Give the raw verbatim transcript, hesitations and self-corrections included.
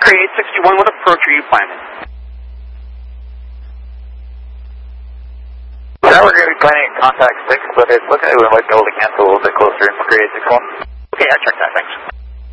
Cree eight sixty-one, what approach are you planning? Yeah, we're going to be planning contact six, but it's looking like we might be able to cancel a little bit closer in Cree eight sixty-one. Okay, I checked that, thanks.